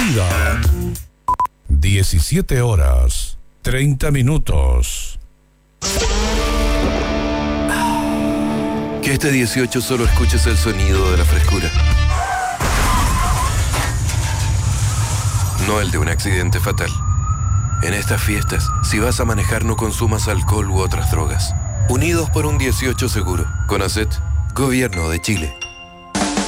vida. 17 horas, 30 minutos. Que este 18 solo escuches el sonido de la frescura. No el de un accidente fatal. En estas fiestas, si vas a manejar, no consumas alcohol u otras drogas. Unidos por un 18 seguro. CONACET, Gobierno de Chile.